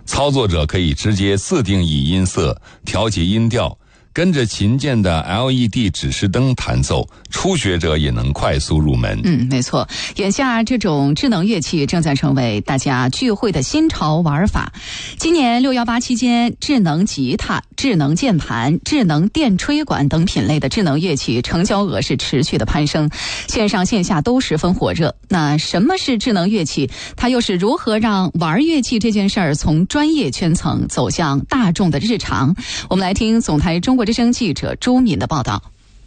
操作者可以直接自定义音色，调节音调，跟着琴键的 LED 指示灯弹奏，初学者也能快速入门。 没错，眼下这种智能乐器正在成为大家聚会的新潮玩法。今年618期间，智能吉他、智能键盘、智能电吹管等品类的智能乐器成交额是持续的攀升，线上线下都十分火热。那什么是智能乐器？它又是如何让玩乐器这件事儿从专业圈层走向大众的日常？我们来听总台中国之声记者朱敏的报道。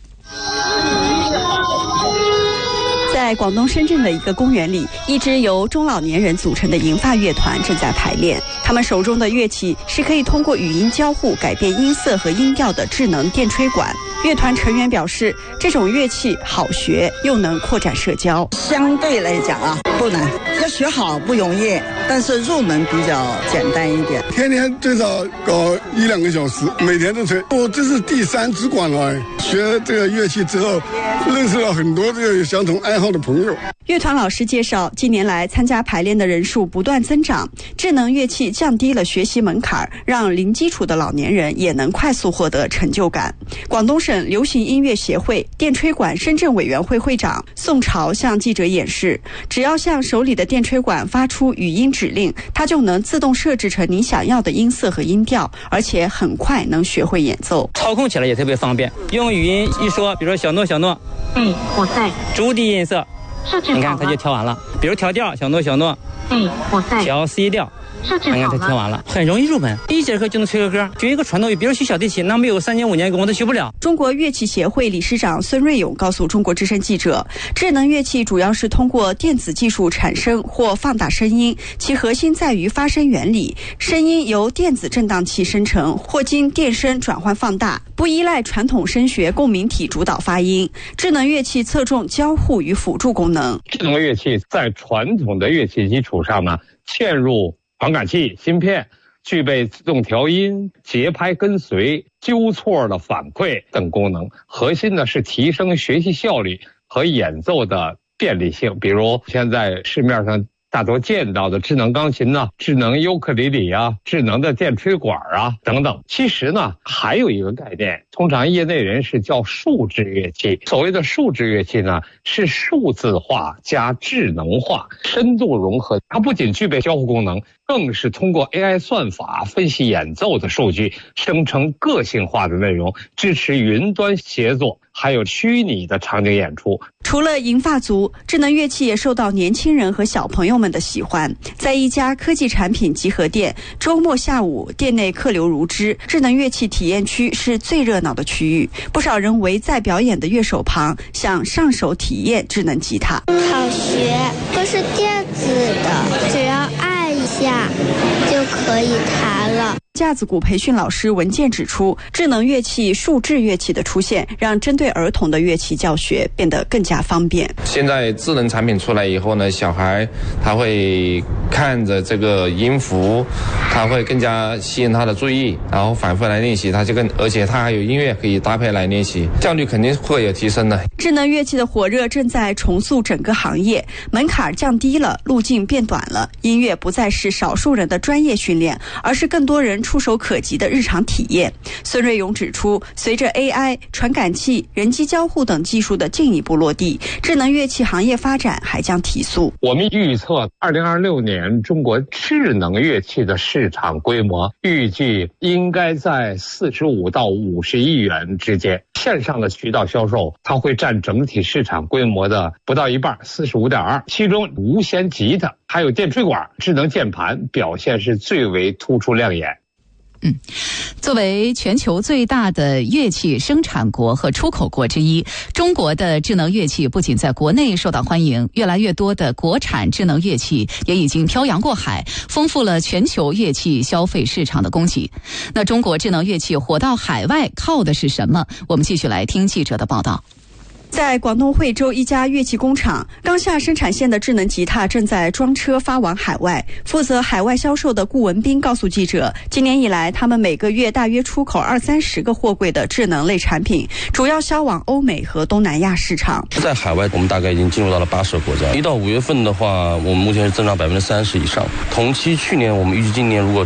在广东深圳的一个公园里，一支由中老年人组成的银发乐团正在排练。他们手中的乐器是可以通过语音交互改变音色和音调的智能电吹管。乐团成员表示，这种乐器好学，又能扩展社交。 相对来讲不难，要学好不容易，但是入门比较简单一点。 天天最少搞1-2个小时，每天都吹。我这是第3支管了。学这个乐器之后，认识了很多这个相同爱好的朋友。 乐团老师介绍，近年来参加排练的人数不断增长，智能乐器降低了学习门槛，让零基础的老年人也能快速获得成就感。广东省流行音乐协会电吹管深圳委员会会长宋朝向记者演示，只要向手里的电吹管发出语音指令，它就能自动设置成你想要的音色和音调，而且很快能学会演奏。 操控起来也特别方便，用语音一说，比如说小诺小诺， 我在逐低音色，你看它就调完了。比如调调，小诺小诺， 我在调 C 调，你看它调完了，很容易入门。第一节课就能吹个歌，学一个传统乐，比如学小提琴，那没有3年5年功我都学不了。 中国乐器协会理事长孙瑞勇告诉中国之声记者，智能乐器主要是通过电子技术产生或放大声音，其核心在于发声原理，声音由电子振荡器生成或经电声转换放大，不依赖传统声学共鸣体主导发音。智能乐器侧重交互与辅助功能。 智能乐器在传统的乐器基础上呢，嵌入传感器、芯片，具备自动调音、节拍跟随、纠错的反馈等功能。核心呢是提升学习效率和演奏的便利性。比如现在市面上大多见到的智能钢琴呢、智能尤克里里啊、智能的电吹管啊等等。其实呢，还有一个概念，通常业内人士叫数字乐器。所谓的数字乐器呢，是数字化加智能化，深度融合。它不仅具备交互功能，更是通过 AI 算法分析演奏的数据，生成个性化的内容，支持云端协作，还有虚拟的场景演出。 除了银发族，智能乐器也受到年轻人和小朋友们的喜欢。在一家科技产品集合店，周末下午店内客流如织，智能乐器体验区是最热闹的区域，不少人围在表演的乐手旁，想上手体验智能吉他。 好学，都是电子的，只要按一下就可以弹了。 架子鼓培训老师文健指出，智能乐器、数智乐器的出现，让针对儿童的乐器教学变得更加方便。 现在智能产品出来以后呢，小孩他会看着这个音符，他会更加吸引他的注意，然后反复来练习，而且他还有音乐可以搭配来练习，效率肯定会有提升的。 智能乐器的火热正在重塑整个行业，门槛降低了，路径变短了，音乐不再是少数人的专业训练，而是更多人触手可及的日常体验。孙瑞勇指出，随着 AI、传感器、人机交互等技术的进一步落地，智能乐器行业发展还将提速。 我们预测2026年中国智能乐器的市场规模预计应该在45到50亿元之间。线上的渠道销售它会占整体市场规模的不到一半，45.2%，其中无弦吉他还有电吹管、智能键盘表现是最为突出亮眼。 作为全球最大的乐器生产国和出口国之一，中国的智能乐器不仅在国内受到欢迎，越来越多的国产智能乐器也已经漂洋过海，丰富了全球乐器消费市场的供给。那中国智能乐器火到海外靠的是什么？我们继续来听记者的报道。 在广东惠州一家乐器工厂，刚下生产线的智能吉他正在装车发往海外。负责海外销售的顾文斌告诉记者，今年以来，他们每个月大约出口20-30个货柜的智能类产品，主要销往欧美和东南亚市场。 在海外，我们大概已经进入到了80个国家。1到5月份的话，我们目前是增长30%以上。同期去年，我们预计今年如果